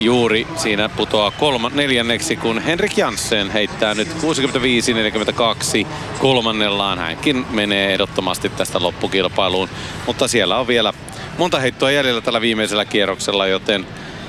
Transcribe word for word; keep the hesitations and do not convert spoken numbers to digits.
Juuri siinä putoaa kolma, neljänneksi, kun Henrik Janssen heittää nyt kuusikymmentäviisi neljäkymmentäkaksi kolmannellaan. Hänkin menee ehdottomasti tästä loppukilpailuun, mutta siellä on vielä monta heittoa jäljellä tällä viimeisellä kierroksella, joten